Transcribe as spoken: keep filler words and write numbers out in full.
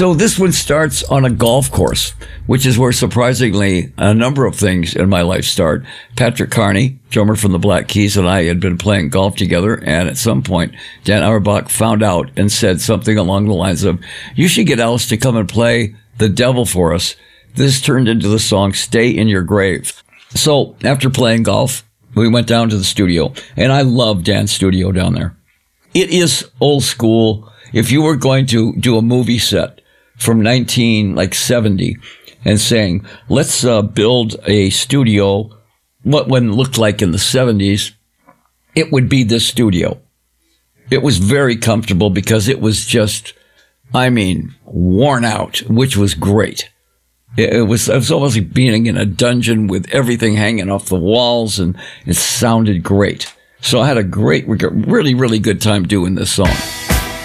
So this one starts on a golf course, which is where surprisingly a number of things in my life start. Patrick Carney, drummer from the Black Keys, and I had been playing golf together, and at some point Dan Auerbach found out and said something along the lines of, "You should get Alice to come and play The Devil for us." This turned into the song Stay in Your Grave. So after playing golf, we went down to the studio, and I love Dan's studio down there. It is old school. If you were going to do a movie set from nineteen like seventy and saying, let's uh, build a studio, what one looked like in the seventies, it would be this studio. It was very comfortable because it was just, I mean, worn out, which was great. It, it was, it was almost like being in a dungeon with everything hanging off the walls, and it sounded great. So I had a great, really, really good time doing this song.